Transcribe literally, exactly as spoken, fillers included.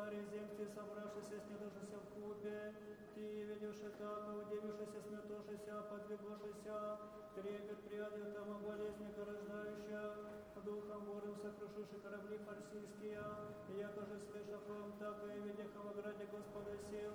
морей земли, собравшийся, снедавшийся в купе, ты, видевши так, удивившийся, сметушися, подвигошися, трепет приятел там о болезни рождающая, духом вором сокрушивши корабли фарсийские, яко же слышав вам, так и видях в ограде Господа сил,